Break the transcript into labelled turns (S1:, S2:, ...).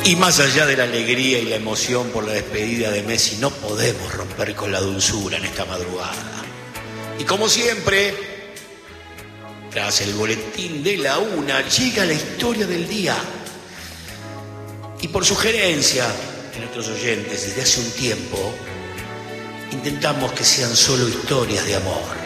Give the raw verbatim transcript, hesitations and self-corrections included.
S1: Y más allá de la alegría y la emoción por la despedida de Messi, no podemos romper con la dulzura en esta madrugada. Y como siempre, tras el boletín de la una, llega la historia del día. Y por sugerencia de nuestros oyentes desde hace un tiempo, intentamos que sean solo historias de amor.